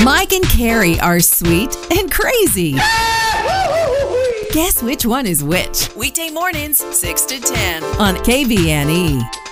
Mike and Carrie are sweet and crazy. Guess which one is which? Weekday mornings, 6 to 10 on KBNE.